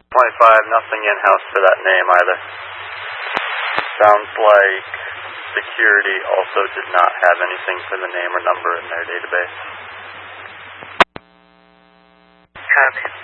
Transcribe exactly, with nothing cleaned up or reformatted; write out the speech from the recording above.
twenty-five, nothing in-house for that name either. Sounds like security also did not have anything for the name or number in their database. Copy.